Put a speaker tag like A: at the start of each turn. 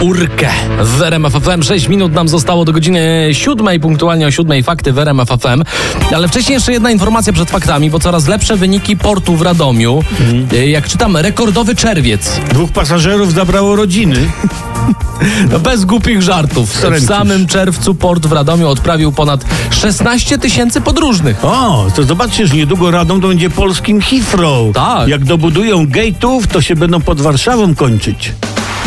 A: Urkę w RMF FM. 6 minut nam zostało do godziny 7, punktualnie o 7 fakty w RMF FM. Ale wcześniej jeszcze jedna informacja przed faktami, bo coraz lepsze wyniki portu w Radomiu. Jak czytam, rekordowy czerwiec.
B: 2 pasażerów zabrało rodziny.
A: No bez głupich żartów. W samym czerwcu port w Radomiu odprawił ponad 16 000 podróżnych.
B: O, to zobaczcie, że niedługo Radom to będzie polskim Heathrow.
A: Tak.
B: Jak dobudują gate'ów, to się będą pod Warszawą kończyć.